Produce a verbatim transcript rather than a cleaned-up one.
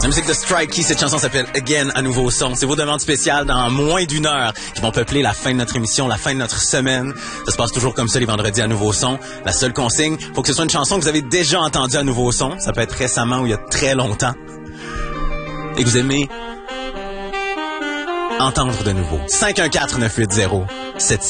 La musique de Strikey, cette chanson s'appelle Again à nouveau son. C'est vos demandes spéciales dans moins d'une heure qui vont peupler la fin de notre émission, la fin de notre semaine. Ça se passe toujours comme ça les vendredis à nouveau son. La seule consigne, faut que ce soit une chanson que vous avez déjà entendue à nouveau son. Ça peut être récemment ou il y a très longtemps. Et que vous aimez entendre de nouveau. cinq un quatre neuf huit zéro sept